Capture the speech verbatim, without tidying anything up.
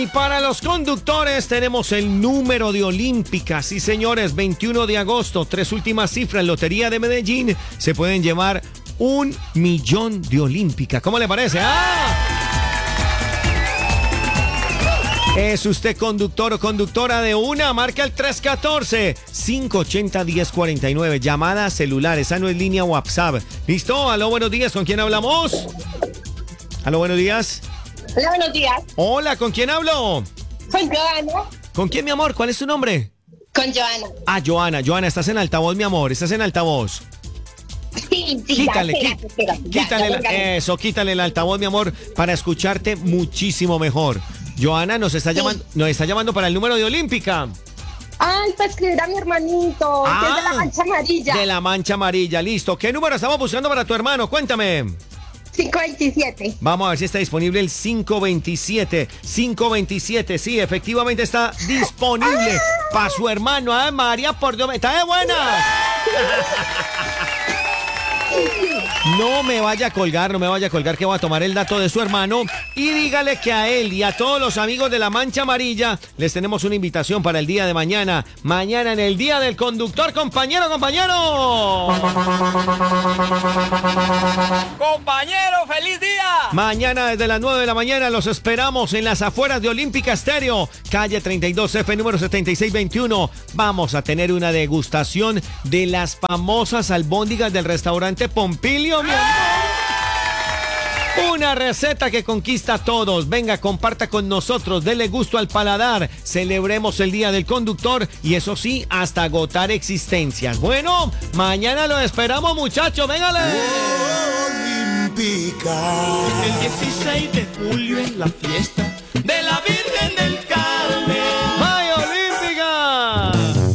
Y para los conductores tenemos el número de Olímpica. Sí, señores, veintiuno de agosto, tres últimas cifras, Lotería de Medellín. Se pueden llevar un millón de Olímpica. ¿Cómo le parece? ¡Ah! ¿Es usted conductor o conductora de una? Marca el tres uno cuatro, cinco ocho cero, uno cero cuatro nueve. Llamada celular, esa no es línea WhatsApp. ¿Listo? Aló, buenos días. ¿Con quién hablamos? Aló, buenos días. Hola, buenos días. Hola, ¿con quién hablo? Con Joana. ¿Con quién, mi amor? ¿Cuál es tu nombre? Con Joana. Ah, Joana. Joana, estás en altavoz, mi amor. Estás en altavoz. Sí, sí, Quítale, ya, qui- espérate, espérate, ya, quítale, ya, la- ya, ya. eso, quítale el altavoz, mi amor, para escucharte muchísimo mejor. Joana nos está Sí. llamando, nos está llamando para el número de Olímpica. Ay, para escribir a mi hermanito, que es de la mancha amarilla. De la mancha amarilla, listo. ¿Qué número estamos buscando para tu hermano? Cuéntame. cinco veintisiete. Vamos a ver si está disponible el cinco veintisiete. cinco veintisiete, sí, efectivamente está disponible para su hermano. Ay, María, por Dios, está de buenas. No me vaya a colgar, no me vaya a colgar, que voy a tomar el dato de su hermano y dígale que a él y a todos los amigos de la mancha amarilla les tenemos una invitación para el día de mañana. Mañana en el Día del Conductor, compañero, compañero. Compañero, feliz día. Mañana desde las nueve de la mañana los esperamos en las afueras de Olímpica Estéreo, calle treinta y dos F, número setenta y seis veintiuno. Vamos a tener una degustación de las famosas albóndigas del restaurante Pompilio, mi amor. Una receta que conquista a todos. Venga, comparta con nosotros, dele gusto al paladar. Celebremos el Día del Conductor y eso sí, hasta agotar existencias. Bueno, mañana lo esperamos, muchachos. Véngale. Olímpica. El dieciséis de julio en la fiesta de la Virgen.